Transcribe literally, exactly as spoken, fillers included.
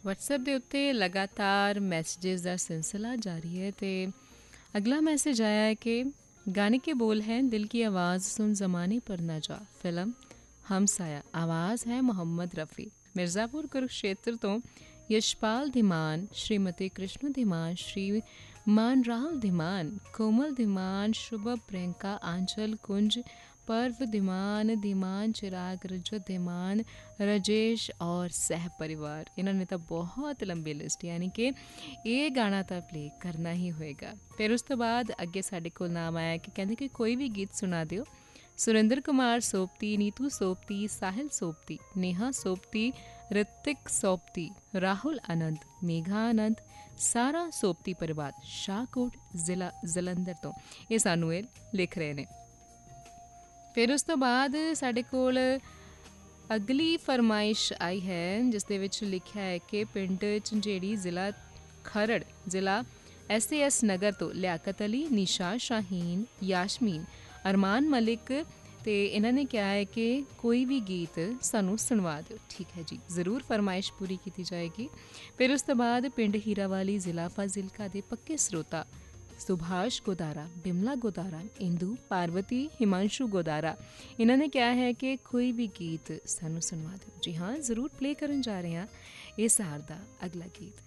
WhatsApp ਦੇ ਉੱਤੇ ਲਗਾਤਾਰ ਮੈਸੇजेस ਦਾ सिलसिला जारी है। तो अगला मैसेज आया है कि गाने के बोल हैं दिल की आवाज़ सुन ज़माने पर न जा, फिल्म हमसाया, आवाज़ है मोहम्मद रफ़ी। मिर्ज़ापुर कुरुक्षेत्र तो यशपाल धीमान, श्रीमती कृष्ण धीमान, श्री मान राहुल धीमान, कोमल धीमान, शुभ प्रियंका, आंचल कुंज, पर्व धीमान, धीमान चिराग, रजत धीमान, राजेश और सह परिवार। इन्होंने तो बहुत लंबी लिस्ट, यानी कि ये गाना तो प्ले करना ही होएगा। फिर उस तो बाद अगे साढ़े को नाम आया कि कहते कि कोई भी गीत सुना दियो। सुरेंद्र कुमार सोपती, नीतू सोपती, साहिल सोपती, नेहा सोपती, ऋतिक सोपती, राहुल आनंद, मेघा आनंद, सारा सोपती परिवार, शाहकोट जिला जलंधर तो ये सानू ये लिख रहे हैं। फिर उस तो बाद साढ़े कोल अगली फरमाइश आई है जिस दे विच लिखा है कि पिंड झंझेड़ी जिला खरड़ जिला एस ए एस नगर तो लियाकत अली, निशा शाहीन, याशमीन, अरमान मलिक ते इन्होंने कहा है कि कोई भी गीत सानू सुनवा दो। ठीक है जी, ज़रूर फरमाइश पूरी की जाएगी। फिर उस तो बाद पिंड हीरावाली जिला फाजिलका दे पक्के स्रोता सुभाष गोदारा, बिमला गोदारा, इंदू, पार्वती, हिमांशु गोदारा, इन्होंने क्या है कि कोई भी गीत सानू सुनवा दो। जी हाँ, ज़रूर प्ले करन जा रहे हैं इस हार दा अगला गीत।